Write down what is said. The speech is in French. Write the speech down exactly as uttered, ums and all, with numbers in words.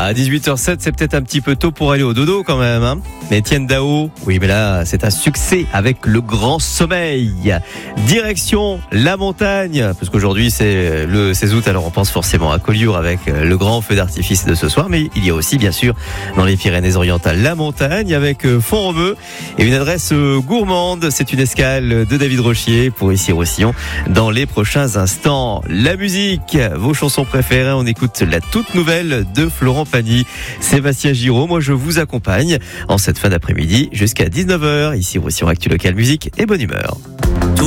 À dix-huit heures zéro sept, c'est peut-être un petit peu tôt pour aller au dodo quand même. Hein. Mais Etienne Dao, oui, mais là, c'est un succès avec le grand sommeil. Direction la montagne, parce qu'aujourd'hui, c'est le seize août, alors on pense forcément à Collioure avec le grand feu d'artifice de ce soir. Mais il y a aussi, bien sûr, dans les Pyrénées-Orientales, la montagne avec Font-Romeu et une adresse gourmande. C'est une escale de David Rochier pour Issy-Roussillon dans les prochains instants. La musique, vos chansons préférées, on écoute la toute nouvelle de Florent Pagny, Sébastien Giraud. Moi, je vous accompagne en cette fin d'après-midi jusqu'à dix-neuf heures ici Roussillon Actu Local Musique et bonne humeur.